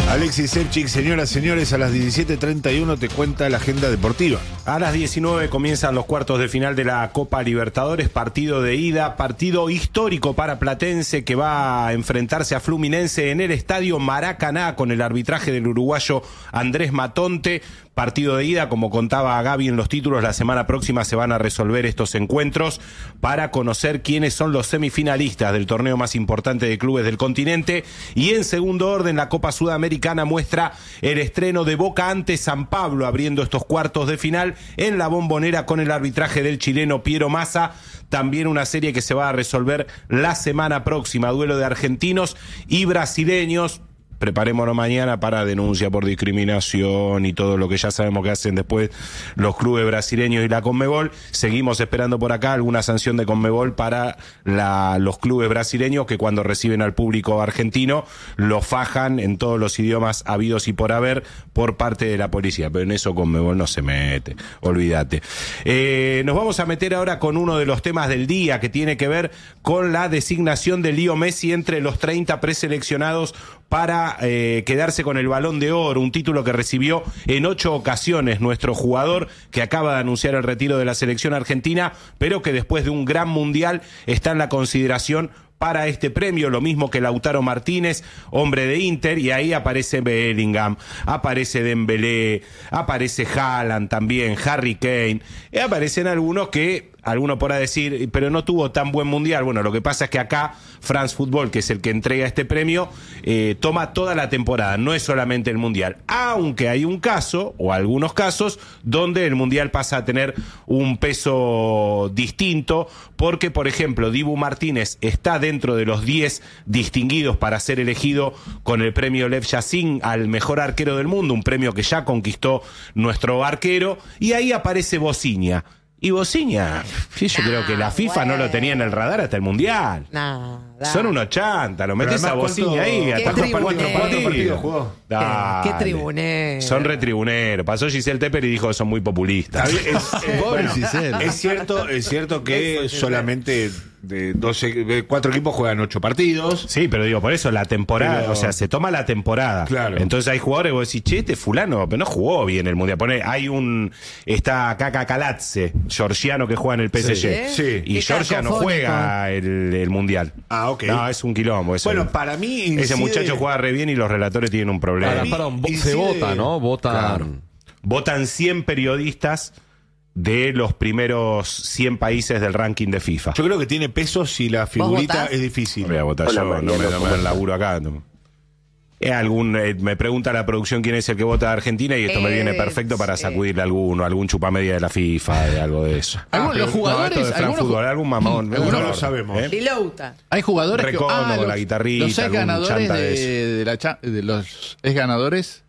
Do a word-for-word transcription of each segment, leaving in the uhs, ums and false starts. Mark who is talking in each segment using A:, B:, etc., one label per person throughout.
A: Alexis Sepchik, señoras y señores, a las diecisiete treinta y uno te cuenta la agenda deportiva.
B: A las diecinueve comienzan los cuartos de final de la Copa Libertadores, partido de ida, partido histórico para Platense que va a enfrentarse a Fluminense en el estadio Maracaná con el arbitraje del uruguayo Andrés Matonte. Partido de ida, como contaba Gaby en los títulos, la semana próxima se van a resolver estos encuentros para conocer quiénes son los semifinalistas del torneo más importante de clubes del continente. Y en segundo orden, la Copa Sudamericana muestra el estreno de Boca ante San Pablo, abriendo estos cuartos de final en la Bombonera con el arbitraje del chileno Piero Massa. También una serie que se va a resolver la semana próxima, duelo de argentinos y brasileños. Preparémonos mañana para denuncia por discriminación y todo lo que ya sabemos que hacen después los clubes brasileños y la Conmebol. Seguimos esperando por acá alguna sanción de Conmebol para la, los clubes brasileños que cuando reciben al público argentino lo fajan en todos los idiomas habidos y por haber por parte de la policía. Pero en eso Conmebol no se mete, olvídate. Eh, nos vamos a meter ahora con uno de los temas del día que tiene que ver con la designación de Leo Messi entre los treinta preseleccionados para eh, quedarse con el Balón de Oro, un título que recibió en ocho ocasiones nuestro jugador, que acaba de anunciar el retiro de la selección argentina, pero que después de un gran mundial está en la consideración para este premio, lo mismo que Lautaro Martínez, hombre de Inter, y ahí aparece Bellingham, aparece Dembélé, aparece Haaland también, Harry Kane, y aparecen algunos que, alguno podrá decir, pero no tuvo tan buen mundial. Bueno, lo que pasa es que acá France Football, que es el que entrega este premio, eh, toma toda la temporada, no es solamente el mundial, aunque hay un caso, o algunos casos, donde el mundial pasa a tener un peso distinto, porque, por ejemplo, Dibu Martínez está dentro de los diez distinguidos para ser elegido con el premio Lev Yashin al mejor arquero del mundo, un premio que ya conquistó nuestro arquero, y ahí aparece Bosinha. Y Bosinha, sí, yo nah, creo que la FIFA bueno. no lo tenía en el radar hasta el Mundial. Nah, Son unos chantas, lo metés a Bosinha ahí, hasta cuatro partidos jugó.
C: Qué tribunero.
B: Son retribuneros. Pasó Giselle Tepper y dijo que son muy populistas.
A: Es, eh, bueno, es cierto, es cierto que solamente de doce, de cuatro equipos juegan ocho partidos.
B: Sí, pero digo, por eso la temporada, pero, o sea, se toma la temporada.
A: Claro.
B: Entonces hay jugadores que vos decís, che, este fulano, pero no jugó bien el Mundial. Pone, hay un, está Kaka Kalatze, georgiano que juega en el P S G.
A: Sí. sí.
B: Y Georgia no juega el, el Mundial.
A: Ah, ok.
B: No, es un quilombo. Eso.
A: Bueno, para mí incide...
B: Ese muchacho juega re bien y los relatores tienen un problema.
D: Para, para, incide... Se vota, ¿no? Votan...
B: Claro. Votan cien periodistas de los primeros cien países del ranking de FIFA.
A: Yo creo que tiene peso si la figurita es difícil.
B: No voy a votar yo, no, no me da el laburo acá. No. Eh, algún, eh, me pregunta la producción quién es el que vota de Argentina y esto eh, me viene perfecto para sacudirle a alguno, algún chupamedia de la FIFA, de algo de eso.
D: Ah, los jugadores,
B: no, esto de Fran Fútbol, algún mamón.
A: No, no lo sabemos. ¿Eh?
D: Hay jugadores
B: Recondo,
D: que ah,
B: con
D: los,
B: la guitarrita,
D: los ex ganadores de,
B: de,
D: de, la, de los ex ganadores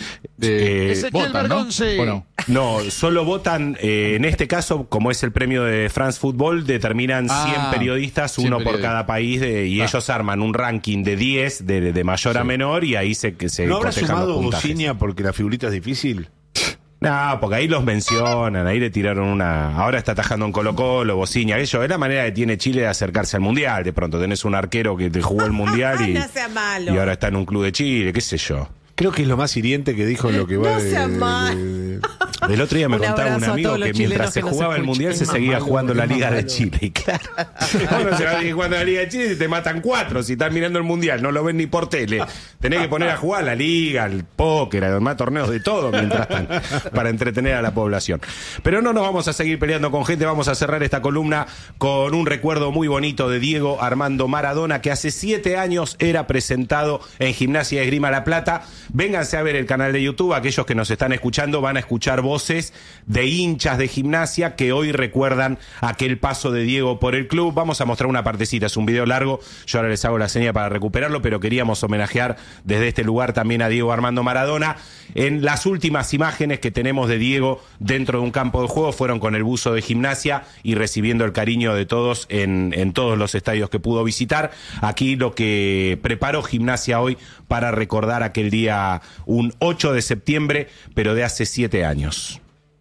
D: de
B: eh,
D: votan, ¿no? Bueno.
B: No, solo votan, eh, en este caso, como es el premio de France Football, determinan ah, cien periodistas, cien uno periodistas. por cada país, de, y ah. ellos arman un ranking de diez, de, de mayor sí. a menor, y ahí se, se
A: ¿No habrá sumado Bosinha porque la figurita es difícil?
B: No, porque ahí los mencionan, ahí le tiraron una... Ahora está atajando en Colo-Colo, Bosinha, ellos, es la manera que tiene Chile de acercarse al Mundial. De pronto tenés un arquero que te jugó el Mundial y,
C: no sea malo.
B: y ahora está en un club de Chile, qué sé yo.
A: Creo que es lo más hiriente que dijo lo que va
C: no
A: de,
C: sea
A: de, de...
B: El otro día me un contaba un amigo que mientras se jugaba el Mundial se seguía malo, jugando la Liga malo. de Chile. Y claro, bueno, se va a seguir jugando la Liga de Chile y te matan cuatro si estás mirando el Mundial, no lo ven ni por tele. Tenés que poner a jugar la Liga, el póker, además torneos de todo mientras tanto, para entretener a la población. Pero no nos vamos a seguir peleando con gente, vamos a cerrar esta columna con un recuerdo muy bonito de Diego Armando Maradona, que hace siete años era presentado en Gimnasia de Esgrima La Plata. Vénganse a ver el canal de YouTube, aquellos que nos están escuchando van a escuchar voces de hinchas de Gimnasia que hoy recuerdan aquel paso de Diego por el club. Vamos a mostrar una partecita, es un video largo, yo ahora les hago la seña para recuperarlo, pero queríamos homenajear desde este lugar también a Diego Armando Maradona. En las últimas imágenes que tenemos de Diego dentro de un campo de juego fueron con el buzo de Gimnasia y recibiendo el cariño de todos en, en todos los estadios que pudo visitar. Aquí lo que preparó Gimnasia hoy para recordar aquel día, un ocho de septiembre, pero de hace siete años.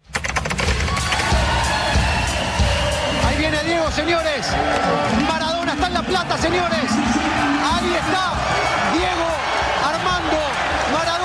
E: Ahí viene Diego, señores. Maradona está en La Plata, señores. Ahí está Diego Armando Maradona.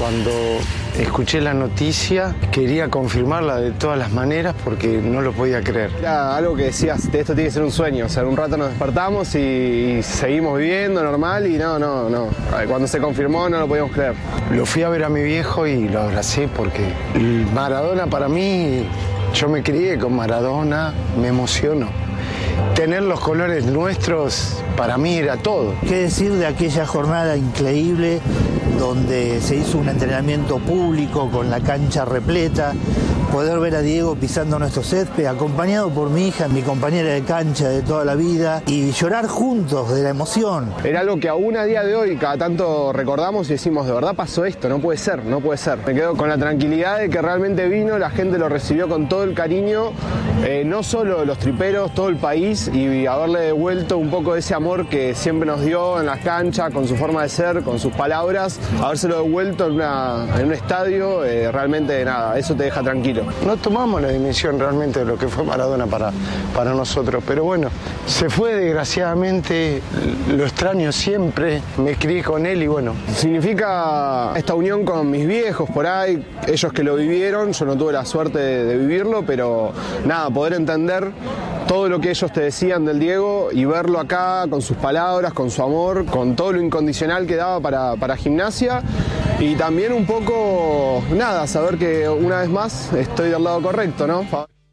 F: Cuando escuché la noticia, quería confirmarla de todas las maneras porque no lo podía creer.
G: Era algo que decías, esto tiene que ser un sueño. O sea, un rato nos despertamos y, y seguimos viviendo normal y no, no, no. Cuando se confirmó no lo podíamos creer.
F: Lo fui a ver a mi viejo y lo abracé porque el Maradona para mí, yo me crié con Maradona, me emociono. Tener los colores nuestros para mí era todo.
H: ¿Qué decir de aquella jornada increíble donde se hizo un entrenamiento público con la cancha repleta? Poder ver a Diego pisando nuestro césped, acompañado por mi hija, mi compañera de cancha de toda la vida, y llorar juntos de la emoción.
G: Era algo que aún a día de hoy cada tanto recordamos y decimos, de verdad pasó esto, no puede ser, no puede ser. Me quedo con la tranquilidad de que realmente vino, la gente lo recibió con todo el cariño, eh, no solo los triperos, todo el país, y haberle devuelto un poco de ese amor que siempre nos dio en las canchas, con su forma de ser, con sus palabras, habérselo devuelto en, una, en un estadio, eh, realmente nada, eso te deja tranquilo.
F: No tomamos la dimensión realmente de lo que fue Maradona para, para nosotros, pero bueno, se fue desgraciadamente, lo extraño siempre, me crié con él y bueno.
G: Significa esta unión con mis viejos por ahí, ellos que lo vivieron, yo no tuve la suerte de, de vivirlo, pero nada, poder entender todo lo que ellos te decían del Diego y verlo acá con sus palabras, con su amor, con todo lo incondicional que daba para, para Gimnasia. Y también un poco, nada, saber que una vez más estoy del lado correcto, ¿no?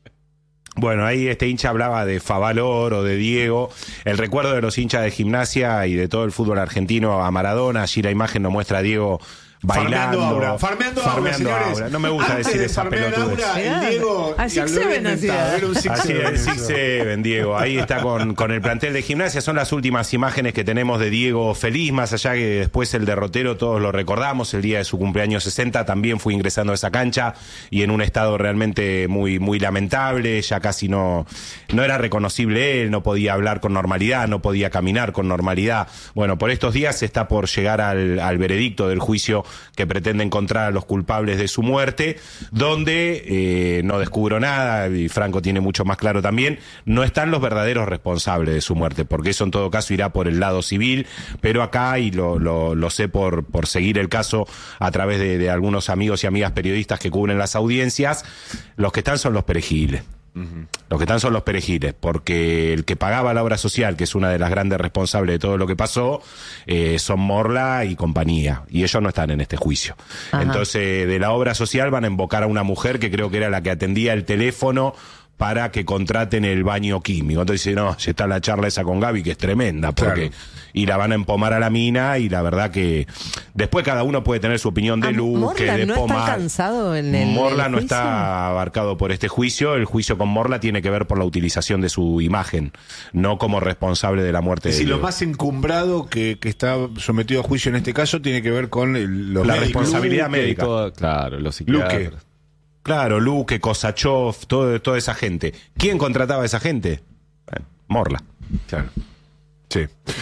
B: Bueno, ahí este hincha hablaba de Favalor o de Diego, el recuerdo de los hinchas de Gimnasia y de todo el fútbol argentino a Maradona. Allí la imagen nos muestra a Diego bailando,
A: farmeando aura, farmeando,
B: farmeando
A: aura,
B: aura. No me gusta
A: Antes
B: decir
A: de
B: esa pelotudez.
A: El Diego
C: así se ven así.
B: Así es, el Six Seven, Diego. Ahí está con, con el plantel de Gimnasia. Son las últimas imágenes que tenemos de Diego feliz, más allá que después el derrotero todos lo recordamos. El día de su cumpleaños sesenta también fue ingresando a esa cancha y en un estado realmente muy, muy lamentable. Ya casi no, no era reconocible él, no podía hablar con normalidad, no podía caminar con normalidad. Bueno, por estos días está por llegar al, al veredicto del juicio que pretende encontrar a los culpables de su muerte, donde eh, no descubro nada, y Franco tiene mucho más claro también, no están los verdaderos responsables de su muerte, porque eso en todo caso irá por el lado civil, pero acá, y lo, lo, lo sé por, por seguir el caso a través de, de algunos amigos y amigas periodistas que cubren las audiencias, los que están son los perejiles. Uh-huh. Los que están son los perejiles, porque el que pagaba la obra social, que es una de las grandes responsables de todo lo que pasó, eh, son Morla y compañía, y ellos no están en este juicio. Ajá. Entonces, de la obra social van a invocar a una mujer que creo que era la que atendía el teléfono para que contraten el baño químico. Entonces dice, no, si está la charla esa con Gaby, que es tremenda, porque... Claro. Y la van a empomar a la mina, y la verdad que después cada uno puede tener su opinión de Luque, de
C: no
B: pomar.
C: ¿Está cansado en el
B: Morla
C: el
B: no está abarcado por este juicio. El juicio con Morla tiene que ver por la utilización de su imagen, no como responsable de la muerte.
A: Si
B: de
A: lo
B: Diego.
A: más encumbrado que, que está sometido a juicio en este caso tiene que ver con el, los
B: la
A: médicos.
B: responsabilidad
D: Luque,
B: médica.
D: todo, claro, los psiquiatras.
A: Luque.
B: Claro, Luque, Kosachov, todo, toda esa gente. ¿Quién contrataba a esa gente? Bueno, Morla.
A: Claro. Sí.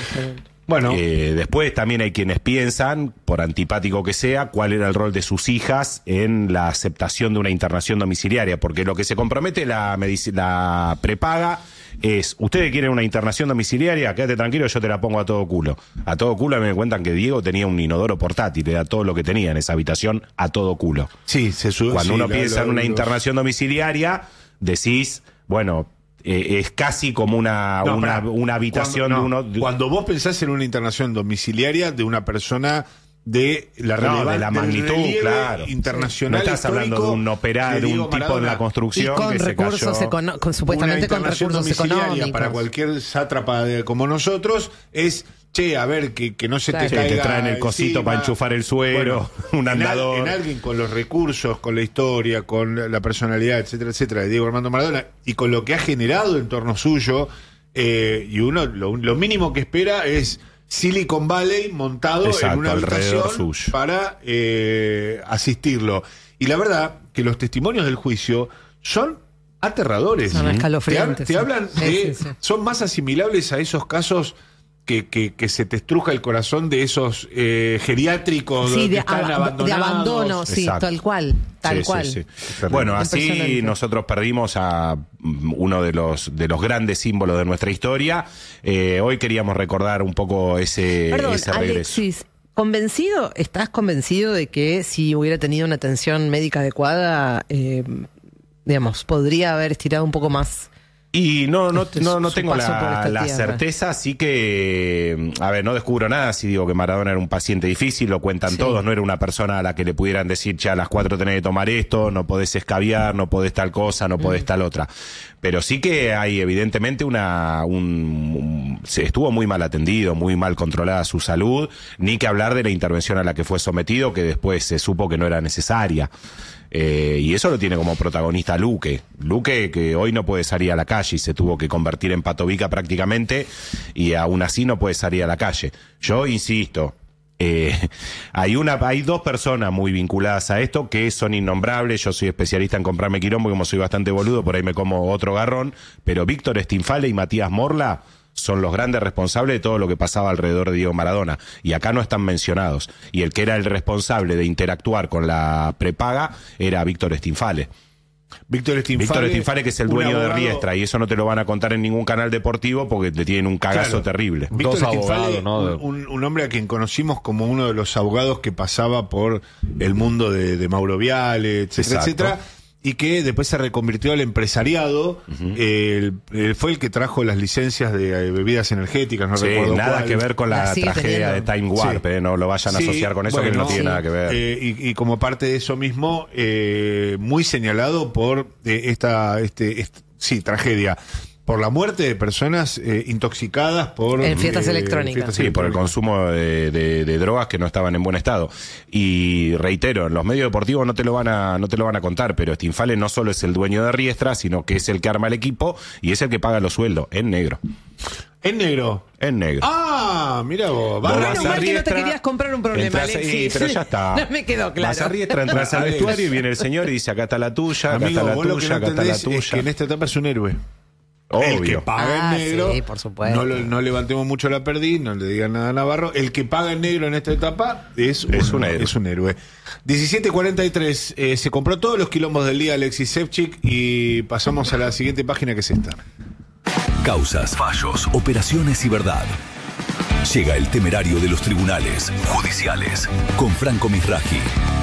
A: Bueno,
B: eh, después también hay quienes piensan, por antipático que sea, cuál era el rol de sus hijas en la aceptación de una internación domiciliaria, porque lo que se compromete la, medic- la prepaga es, ustedes quieren una internación domiciliaria, quédate tranquilo, yo te la pongo a todo culo. A todo culo, a mí me cuentan que Diego tenía un inodoro portátil, era todo lo que tenía en esa habitación a todo culo.
A: Sí, se sube.
B: Cuando
A: sí,
B: uno
A: lo,
B: piensa
A: lo,
B: en una
A: lo,
B: internación domiciliaria, decís, bueno... Eh, es casi como una,
A: no,
B: una,
A: para,
B: una habitación
A: cuando,
B: de
A: no,
B: uno... De,
A: cuando vos pensás en una internación domiciliaria de una persona de la,
B: no, de la magnitud, claro,
A: internacional,
B: no estás hablando de un operado, de un tipo Maradona, en la construcción
C: y con
B: que
C: recursos
B: se cayó.
C: Con, supuestamente con recursos económicos.
A: Para cualquier sátrapa de, como nosotros es... Che, a ver, que, que no se
C: claro.
A: te caiga.
B: Te traen el cosito
A: encima.
B: Para enchufar el suero, bueno, un andador.
A: En, al, en alguien con los recursos, con la historia, con la personalidad, etcétera, etcétera, de Diego Armando Maradona, y con lo que ha generado en torno suyo, eh, y uno lo, lo mínimo que espera es Silicon Valley montado
B: Exacto,
A: en una habitación
B: suyo.
A: para eh, asistirlo. Y la verdad que los testimonios del juicio son aterradores.
C: Son escalofriantes.
A: Te, te hablan
C: sí,
A: de...
C: sí, sí.
A: Son más asimilables a esos casos... Que, que, que se te estruja el corazón de esos eh, geriátricos
C: sí,
A: que
C: de,
A: están
C: ab-
A: abandonados.
C: de abandono, sí,
B: Exacto.
C: tal cual, tal
B: sí,
C: cual.
B: Sí, sí. Bueno, así nosotros perdimos a uno de los de los grandes símbolos de nuestra historia. Eh, hoy queríamos recordar un poco ese,
C: Perdón,
B: ese regreso.
C: Alexis, ¿Convencido? ¿Estás convencido de que si hubiera tenido una atención médica adecuada, eh, digamos, podría haber estirado un poco más?
B: Y no, no,
C: Este,
B: no, no
C: su
B: tengo
C: paso por
B: la,
C: esta
B: la
C: tierra.
B: certeza, así que, a ver, no descubro nada si digo que Maradona era un paciente difícil, lo cuentan
C: Sí.
B: todos, no era una persona a la que le pudieran decir, che, a las cuatro tenés que tomar esto, no podés escabiar, no podés tal cosa, no podés
C: Mm.
B: tal otra. Pero sí que hay evidentemente una, un, un- se estuvo muy mal atendido, muy mal controlada su salud, ni que hablar de la intervención a la que fue sometido, que después se supo que no era necesaria. Eh, y eso lo tiene como protagonista Luque. Luque, que hoy no puede salir a la calle y se tuvo que convertir en patobica prácticamente, y aún así no puede salir a la calle. Yo insisto, eh, hay una, hay dos personas muy vinculadas a esto que son innombrables. Yo soy especialista en comprarme quilombo, como soy bastante boludo, por ahí me como otro garrón, pero Víctor Stinfale y Matías Morla son los grandes responsables de todo lo que pasaba alrededor de Diego Maradona. Y acá no están mencionados. Y el que era el responsable de interactuar con la prepaga era Víctor Stinfale.
A: Víctor Stinfale.
B: Víctor Stinfale, que es el
A: un
B: dueño de
A: abogado-
B: Riestra, y eso no te lo van a contar en ningún canal deportivo porque te tienen un cagazo
A: Claro.
B: terrible.
A: Víctor
D: Dos
A: Stinfale,
D: abogados, ¿no?
A: un, un- un hombre a quien conocimos como uno de los abogados que pasaba por el mundo de, de Mauro Viale, etcétera,
B: Exacto.
A: etcétera, y que después se reconvirtió al empresariado. Eh, el- el- fue el que trajo las licencias de eh, bebidas energéticas, no
B: Sí,
A: recuerdo
B: nada
A: cuál.
B: que ver con la
C: La sigue
B: tragedia
C: teniendo.
B: de Time Warp,
A: Sí.
B: eh, no lo vayan a
A: Sí,
B: asociar con eso, que
A: bueno,
B: no tiene
C: sí.
B: nada que ver.
A: Eh, y, y como parte de eso mismo, eh, muy señalado por eh, esta, este, est- sí, tragedia. Por la muerte de personas eh, intoxicadas por...
C: En fiestas
A: eh,
C: electrónicas.
A: fiestas
B: Sí, por el
A: electrónicas.
B: consumo de, de- de drogas que no estaban en buen estado. Y reitero, en los medios deportivos no te lo van a, no te lo van a contar, pero Stinfale no solo es el dueño de Riestra, sino que es el que arma el equipo y es el que paga los sueldos, en negro.
A: En negro.
B: En negro.
A: Ah, mira vos.
B: Vos
A: Barra-
B: vas
C: Menos
B: a
C: mal que no te
B: Riestra,
C: querías comprar un problema,
B: entras-
C: Alexis.
B: sí, pero ya está.
C: No me quedó claro.
B: Vas a Riestra, entras al
A: Alex.
B: vestuario y viene el señor y dice, acá está la tuya, acá
A: Amigo,
B: está la
A: vos lo que
B: tuya,
A: no
B: acá está la
A: entendés es que en
B: tuya.
A: esta etapa es un héroe. El que
B: Obvio.
A: paga
C: Ah,
A: en negro.
C: sí, por supuesto.
A: No, lo- no levantemos mucho la perdiz, no le digan nada a Navarro. El que paga en negro en esta etapa es,
B: Es un héroe.
A: Es un héroe. diecisiete cuarenta y tres. Eh, se compró todos los quilombos del día Alexis Sevchik y pasamos a la siguiente página, que es esta.
I: Causas, fallos, operaciones y verdad. Llega el temerario de los tribunales judiciales con Franco Misraji.